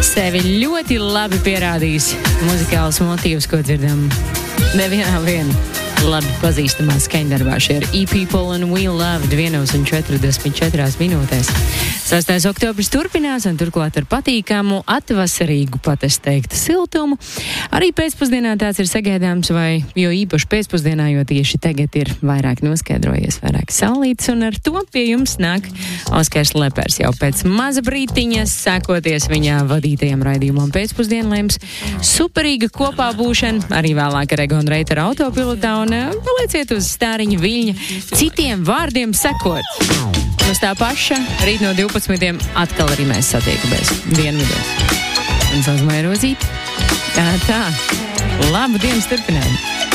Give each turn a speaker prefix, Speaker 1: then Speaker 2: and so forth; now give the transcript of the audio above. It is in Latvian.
Speaker 1: sevi ļoti labi pierādījis muzikāls motīvs, ko dzirdam nevienā labi pazīstamā skaņdarbā. Šie ir E-People and We Loved 1:44 minūtēs. 6. oktobris turpinās un turklāt ar patīkamu, atvasarīgu, pat es teiktu, siltumu. Arī pēcpusdienā tāds ir sagaidāms, vai jo īpaši pēcpusdienā, jo tieši tagad ir vairāk noskaidrojies, vairāk saulītes, un ar to pie jums nāk Oskars Lepers jau pēc maza brītiņa, sākoties viņā vadītajam raidījumam pēcpusdienu, lems superīga kopā būšana, arī vēlāk ar Egonu Reiteru autopilotā, un palieciet uz Stāriņa Viļņa, citiem vārdiem sekot. Uz tā paša, rīt no 12. atkal arī mēs satiekamies dienvidos. Un sauc Maija Rozīte. Tā. Labu dienas turpinājumu!